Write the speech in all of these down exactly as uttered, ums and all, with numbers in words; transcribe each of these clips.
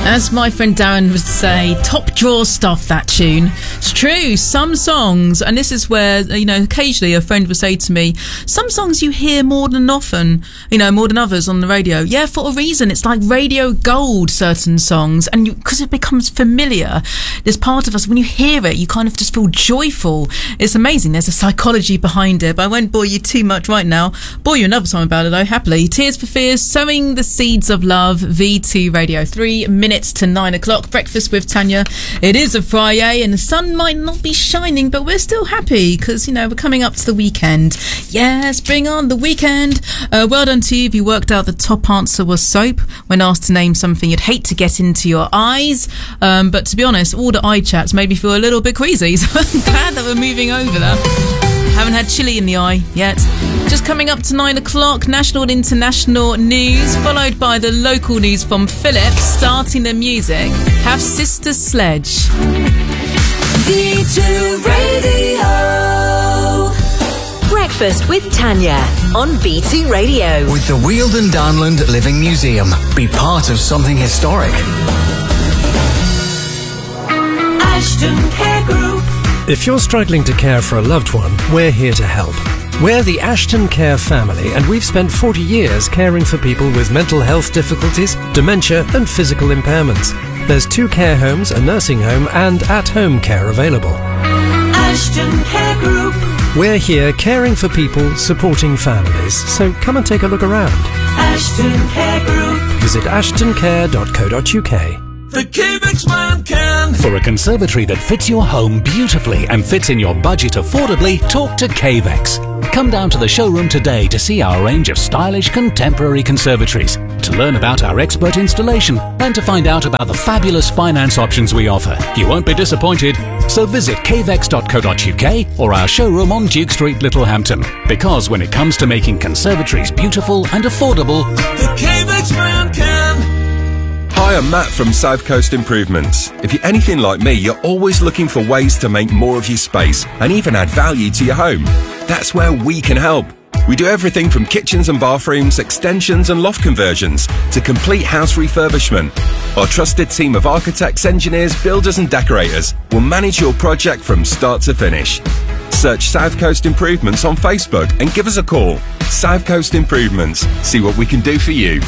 As my friend Darren would say, top drawer stuff, that tune. It's true, some songs, and this is where, you know, occasionally a friend would say to me, some songs you hear more than often, you know, more than others on the radio. Yeah, for a reason. It's like radio gold, certain songs, and because it becomes familiar, there's part of us, when you hear it, you kind of just feel joyful. It's amazing. There's a psychology behind it, but I won't bore you too much right now. Bore you another time about it, though, happily. Tears for Fears, Sowing the Seeds of Love, V two Radio. Three minutes to nine o'clock. Breakfast with Tanya. It is a Friday and the sun might not be shining, but we're still happy because, you know, we're coming up to the weekend. Yes, bring on the weekend. Uh, well done to you if you worked out the top answer was soap when asked to name something you'd hate to get into your eyes. Um, but to be honest, all the eye chats made me feel a little bit queasy, so I'm glad that we're moving over there. Haven't had chili in the eye yet. Just coming up to nine o'clock, national and international news, followed by the local news from Philip. Starting the music, have Sister Sledge. V two Radio. Breakfast with Tanya on V two Radio. With the Wealdon Downland Living Museum. Be part of something historic. Ashton Care Group. If you're struggling to care for a loved one, we're here to help. We're the Ashton Care family, and we've spent forty years caring for people with mental health difficulties, dementia and physical impairments. There's two care homes, a nursing home and at-home care available. Ashton Care Group. We're here caring for people, supporting families, so come and take a look around. Ashton Care Group. Visit ashton care dot co dot uk. The Cavex man can. For a conservatory that fits your home beautifully and fits in your budget affordably, talk to Cavex. Come down to the showroom today to see our range of stylish contemporary conservatories, to learn about our expert installation and to find out about the fabulous finance options we offer. You won't be disappointed. So visit cavex dot co dot uk or our showroom on Duke Street, Littlehampton. Because when it comes to making conservatories beautiful and affordable, the Cavex man can. Hi, I'm Matt from South Coast Improvements. If you're anything like me, you're always looking for ways to make more of your space and even add value to your home. That's where we can help. We do everything from kitchens and bathrooms, extensions and loft conversions to complete house refurbishment. Our trusted team of architects, engineers, builders and decorators will manage your project from start to finish. Search South Coast Improvements on Facebook and give us a call. South Coast Improvements. See what we can do for you.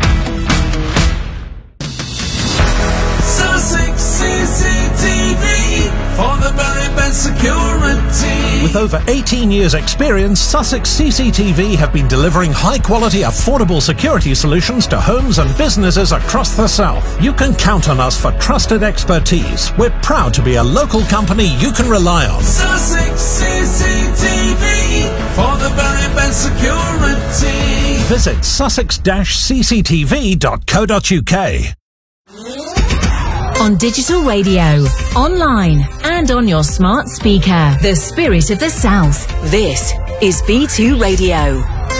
Sussex C C T V for the very best security. With over eighteen years experience, Sussex C C T V have been delivering high-quality, affordable security solutions to homes and businesses across the south. You can count on us for trusted expertise. We're proud to be a local company you can rely on. Sussex C C T V for the very best security. Visit sussex dash c c t v dot co dot uk. On digital radio, online and on your smart speaker. The spirit of the South. This is V two Radio.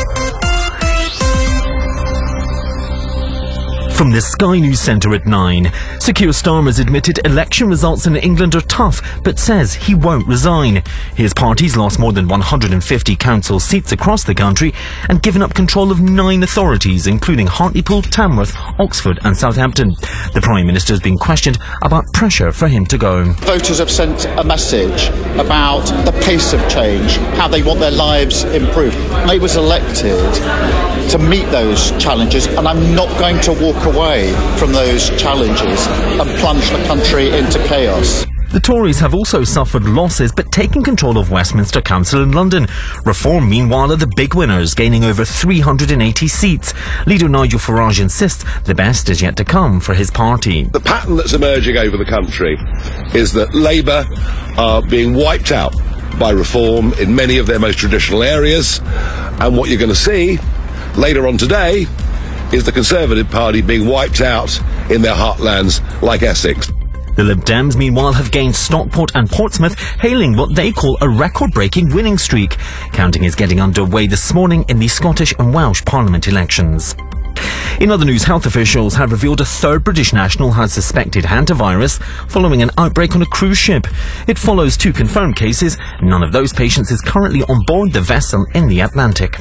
From the Sky News Centre at nine, Sir Keir Starmer's admitted election results in England are tough, but says he won't resign. His party's lost more than one hundred fifty council seats across the country and given up control of nine authorities, including Hartlepool, Tamworth, Oxford and Southampton. The Prime Minister's been questioned about pressure for him to go. Voters have sent a message about the pace of change, how they want their lives improved. I was elected to meet those challenges, and I'm not going to walk away from those challenges and plunge the country into chaos. The Tories have also suffered losses but taken control of Westminster Council in London. Reform, meanwhile, are the big winners, gaining over three hundred eighty seats. Leader Nigel Farage insists the best is yet to come for his party. The pattern that's emerging over the country is that Labour are being wiped out by Reform in many of their most traditional areas, and what you're going to see later on today is the Conservative Party being wiped out in their heartlands like Essex. The Lib Dems, meanwhile, have gained Stockport and Portsmouth, hailing what they call a record-breaking winning streak. Counting is getting underway this morning in the Scottish and Welsh Parliament elections. In other news, health officials have revealed a third British national has suspected hantavirus following an outbreak on a cruise ship. It follows two confirmed cases. None of those patients is currently on board the vessel in the Atlantic.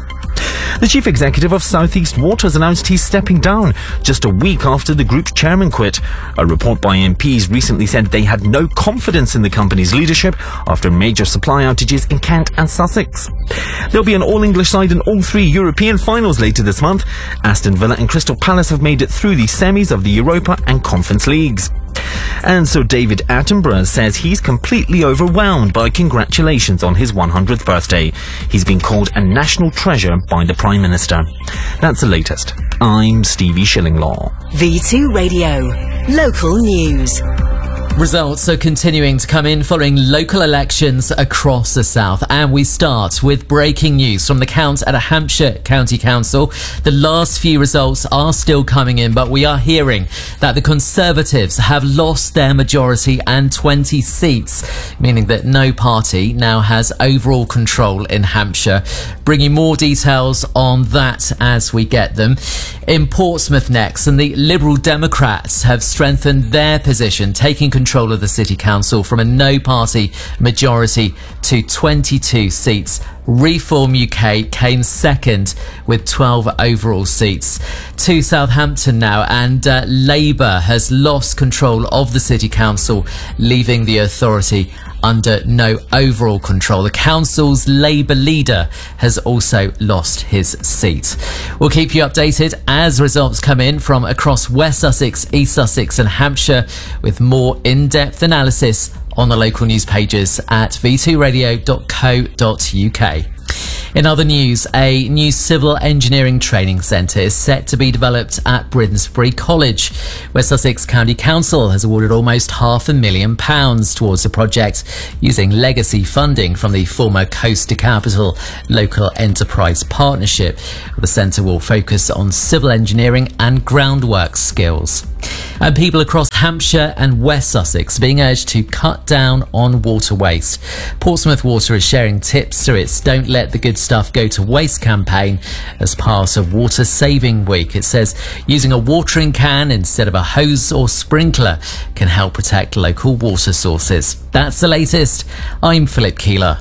The chief executive of South East Water has announced he's stepping down just a week after the group's chairman quit. A report by M Ps recently said they had no confidence in the company's leadership after major supply outages in Kent and Sussex. There'll be an all-English side in all three European finals later this month. Aston Villa and Crystal Palace have made it through the semis of the Europa and Conference Leagues. And so David Attenborough says he's completely overwhelmed by congratulations on his one hundredth birthday. He's been called a national treasure by the Prime Minister. That's the latest. I'm Stevie Shillinglaw. V two Radio. Local news. Results are continuing to come in following local elections across the south, and we start with breaking news from the count at a Hampshire County Council. The last few results are still coming in, but we are hearing that the Conservatives have lost their majority and twenty seats, meaning that no party now has overall control in Hampshire. Bringing more details on that as we get them. In Portsmouth next, and the Liberal Democrats have strengthened their position, taking control control of the City Council from a no-party majority to twenty-two seats. Reform U K came second with twelve overall seats. To Southampton now, and uh, Labour has lost control of the City Council, leaving the authority under no overall control. The council's Labour leader has also lost his seat. We'll keep you updated as results come in from across West Sussex, East Sussex and Hampshire, with more in-depth analysis on the local news pages at v two radio dot co dot u k. In other news, a new civil engineering training centre is set to be developed at Brinsbury College. West Sussex County Council has awarded almost half a million pounds towards the project using legacy funding from the former Coast to Capital Local Enterprise Partnership. The centre will focus on civil engineering and groundwork skills. And people across Hampshire and West Sussex are being urged to cut down on water waste. Portsmouth Water is sharing tips through its Don't Let the Good Stuff Go to Waste campaign as part of Water Saving Week. It says using a watering can instead of a hose or sprinkler can help protect local water sources. That's the latest. I'm Philip Keeler.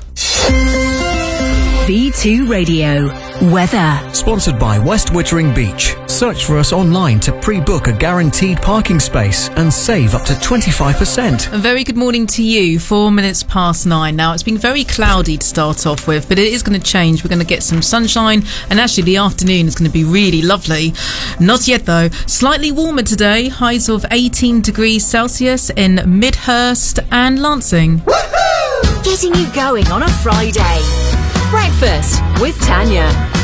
V two Radio. Weather. Sponsored by West Wittering Beach. Search for us online to pre-book a guaranteed parking space and save up to twenty-five percent. A very good morning to you. Four minutes past nine. Now, it's been very cloudy to start off with, but it is going to change. We're going to get some sunshine, and actually the afternoon is going to be really lovely. Not yet, though. Slightly warmer today. Highs of eighteen degrees Celsius in Midhurst and Lancing. Getting you going on a Friday. Breakfast with Tanya.